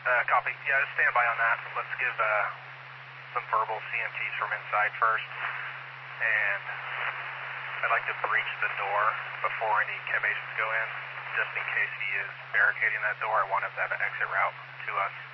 Copy. Yeah, just stand by on that. Let's give some verbal CMTs from inside first. And I'd like to breach the door before any chem agents go in. Just in case he is barricading that door, I want him to have an exit route to us.